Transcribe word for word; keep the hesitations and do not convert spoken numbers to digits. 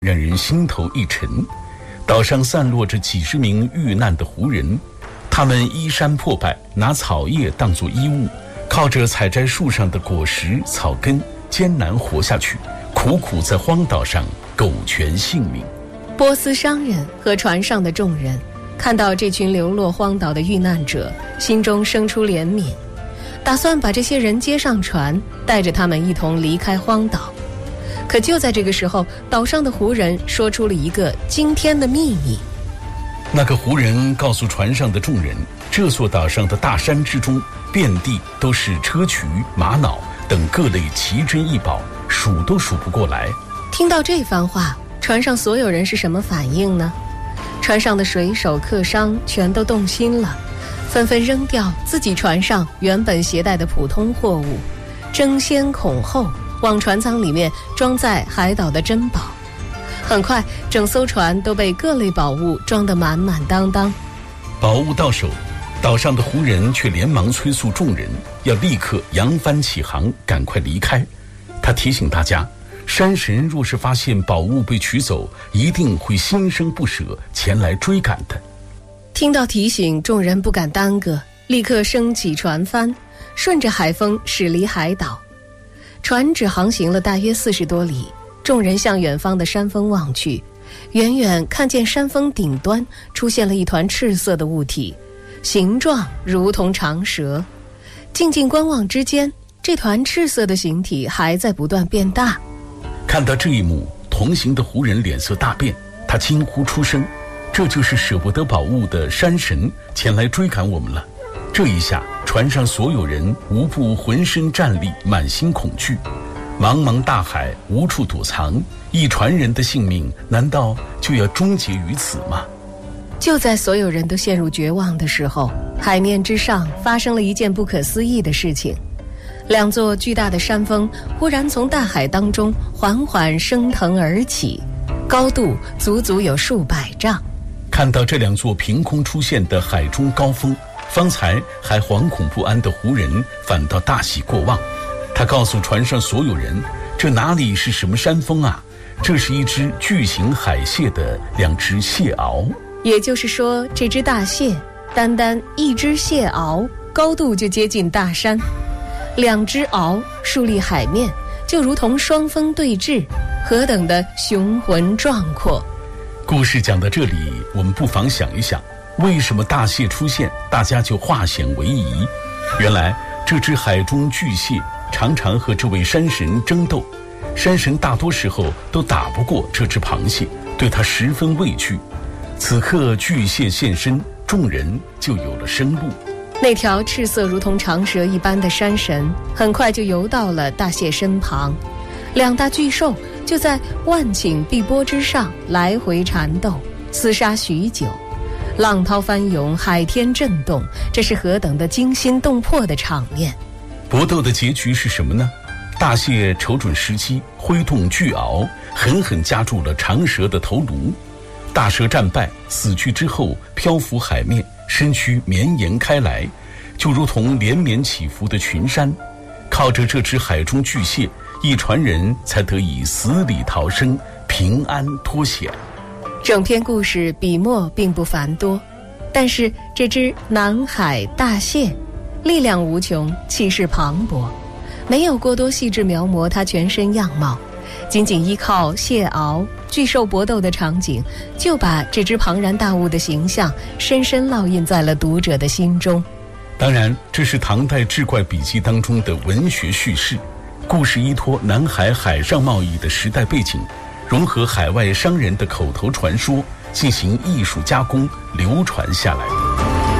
让人心头一沉。岛上散落着几十名遇难的胡人，他们衣衫破败，拿草叶当作衣物，靠着采摘树上的果实草根艰难活下去，苦苦在荒岛上苟全性命。 波斯商人和船上的众人看到这群流落荒岛的遇难者，心中生出怜悯，打算把这些人接上船，带着他们一同离开荒岛。可就在这个时候，岛上的胡人说出了一个惊天的秘密。 那个胡人告诉船上的众人，这座岛上的大山之中，遍地都是砗磲、玛瑙等各类奇珍异宝，数都数不过来。 听到这番话，船上所有人是什么反应呢？船上的水手、客商全都动心了，纷纷扔掉自己船上原本携带的普通货物，争先恐后往船舱里面装载海岛的珍宝。很快，整艘船都被各类宝物装得满满当当。 宝物到手，岛上的胡人却连忙催促众人要立刻扬帆起航，赶快离开。他提醒大家，山神若是发现宝物被取走，一定会心生不舍，前来追赶的。 听到提醒，众人不敢耽搁，立刻升起船帆，顺着海风驶离海岛。船只航行了大约四十多里，众人向远方的山峰望去，远远看见山峰顶端出现了一团赤色的物体，形状如同长蛇。静静观望之间，这团赤色的形体还在不断变大。 看到这一幕，同行的胡人脸色大变，他惊呼出声，这就是舍不得宝物的山神前来追赶我们了。这一下，船上所有人无不浑身战栗，满心恐惧。茫茫大海无处躲藏，一船人的性命难道就要终结于此吗？ 就在所有人都陷入绝望的时候，海面之上发生了一件不可思议的事情。两座巨大的山峰忽然从大海当中缓缓升腾而起，高度足足有数百丈。 看到这两座凭空出现的海中高峰，方才还惶恐不安的胡人反倒大喜过望。他告诉船上所有人，这哪里是什么山峰啊，这是一只巨型海蟹的两只蟹螯。 也就是说，这只大蟹单单一只蟹螯高度就接近大山，两只螯竖立海面，就如同双峰对峙，何等的雄浑壮阔。 故事讲到这里，我们不妨想一想，为什么大蟹出现，大家就化险为夷？原来这只海中巨蟹常常和这位山神争斗，山神大多时候都打不过这只螃蟹，对他十分畏惧。此刻巨蟹现身，众人就有了生路。 那条赤色如同长蛇一般的山神很快就游到了大蟹身旁，两大巨兽就在万顷碧波之上来回缠斗，厮杀许久，浪涛翻涌，海天震动，这是何等的惊心动魄的场面。 搏斗的结局是什么呢？大蟹瞅准时机，挥动巨螯，狠狠夹住了长蛇的头颅。大蛇战败，死去之后漂浮海面，身躯绵延开来，就如同连绵起伏的群山。靠着这只海中巨蟹，一船人才得以死里逃生，平安脱险。 整篇故事笔墨并不繁多，但是这只南海大蟹力量无穷，气势磅礴，没有过多细致描摹它全身样貌，仅仅依靠蟹螯巨兽搏斗的场景，就把这只庞然大物的形象深深烙印在了读者的心中。 当然，这是唐代志怪笔记当中的文学叙事，故事依托南海海上贸易的时代背景，融合海外商人的口头传说，进行艺术加工，流传下来的。